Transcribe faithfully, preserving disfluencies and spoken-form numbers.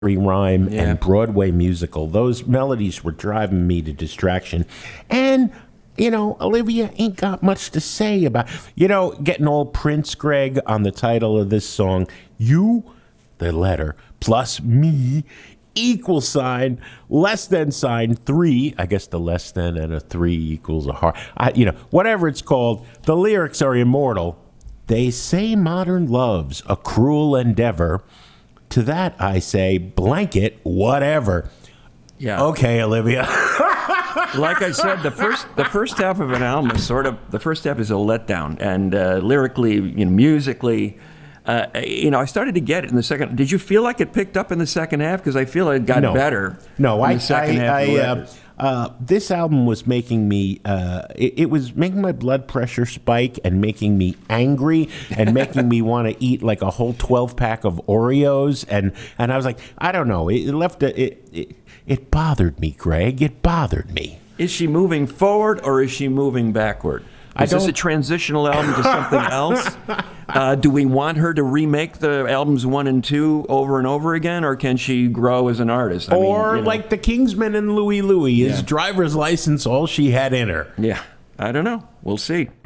rhyme Yeah. and Broadway musical. Those melodies were driving me to distraction. And, you know, Olivia ain't got much to say about, you know, getting all Prince Greg on the title of this song. You, the letter, plus me, equal sign, less than sign, three. I guess the less than and a three equals a heart. I, you know, whatever it's called, the lyrics are immortal. They say modern love's a cruel endeavor. To that I say, blanket, whatever. Yeah. Okay, Olivia. Like I said, the first the first half of an album is sort of the first half is a letdown, and uh, lyrically, you know, musically, uh, you know, I started to get it in the second. Did you feel like it picked up in the second half? Because I feel it got No. better. No, in I, the second I, half I of the uh, record. uh, this album was making me, uh, it, it was making my blood pressure spike and making me angry and making me want to eat like a whole twelve pack of Oreos. And, and I was like, I don't know. It, it left a, it, it, it bothered me, Greg. It bothered me. Is she moving forward or is she moving backward? I Is this a don't- transitional album to something else? Uh, do we want her to remake the albums one and two over and over again, or can she grow as an artist? I mean, Or you know, like the Kingsman and Louie Louie, his Yeah. driver's license, all she had in her. yeah, I don't know. We'll see.